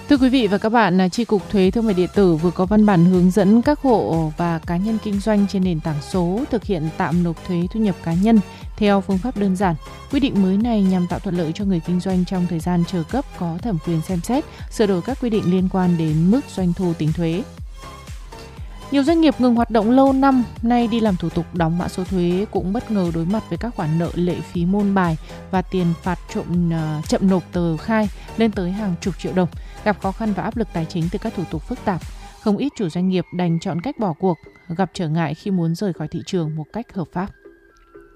Thưa quý vị và các bạn, Chi cục Thuế Thương mại điện tử vừa có văn bản hướng dẫn các hộ và cá nhân kinh doanh trên nền tảng số thực hiện tạm nộp thuế thu nhập cá nhân theo phương pháp đơn giản. Quy định mới này nhằm tạo thuận lợi cho người kinh doanh trong thời gian chờ cấp có thẩm quyền xem xét, sửa đổi các quy định liên quan đến mức doanh thu tính thuế. Nhiều doanh nghiệp ngừng hoạt động lâu năm nay đi làm thủ tục đóng mã số thuế cũng bất ngờ đối mặt với các khoản nợ lệ phí môn bài và tiền phạt chậm nộp tờ khai lên tới hàng chục triệu đồng, gặp khó khăn và áp lực tài chính từ các thủ tục phức tạp. Không ít chủ doanh nghiệp đành chọn cách bỏ cuộc, gặp trở ngại khi muốn rời khỏi thị trường một cách hợp pháp.